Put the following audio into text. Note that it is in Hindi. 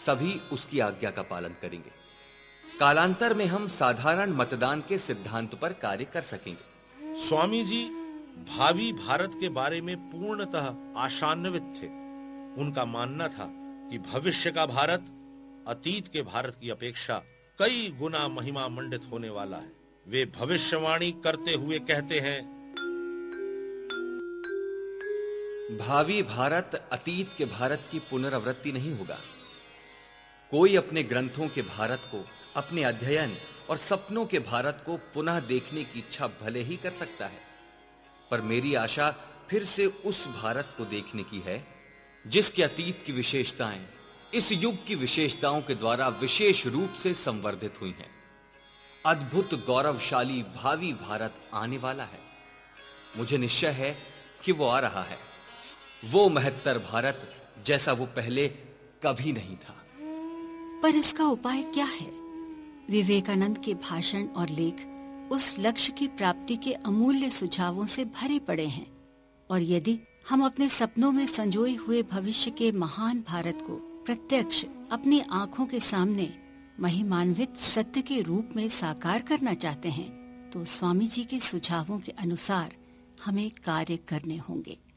सभी उसकी आज्ञा का पालन करेंगे। कालांतर में हम साधारण मतदान के सिद्धांत पर कार्य कर सकेंगे। स्वामी जी भावी भारत के बारे में पूर्णतः आशान्वित थे। उनका मानना था कि भविष्य का भारत अतीत के भारत की अपेक्षा कई गुना महिमा मंडित होने वाला है। वे भविष्यवाणी करते हुए कहते हैं, भावी भारत अतीत के भारत की पुनरावृत्ति नहीं होगा। कोई अपने ग्रंथों के भारत को, अपने अध्ययन और सपनों के भारत को पुनः देखने की इच्छा भले ही कर सकता है, पर मेरी आशा फिर से उस भारत को देखने की है जिसके अतीत की विशेषताएं इस युग की विशेषताओं के द्वारा विशेष रूप से संवर्धित हुई हैं। अद्भुत गौरवशाली भावी भारत आने वाला है। मुझे निश्चय है कि वो आ रहा है, वो महत्तर भारत जैसा वो पहले कभी नहीं था। पर इसका उपाय क्या है? विवेकानंद के भाषण और लेख उस लक्ष्य की प्राप्ति के अमूल्य सुझावों से भरे पड़े हैं, और यदि हम अपने सपनों में संजोए हुए भविष्य के महान भारत को प्रत्यक्ष अपनी आंखों के सामने महिमान्वित सत्य के रूप में साकार करना चाहते हैं, तो स्वामी जी के सुझावों के अनुसार हमें कार्य करने होंगे।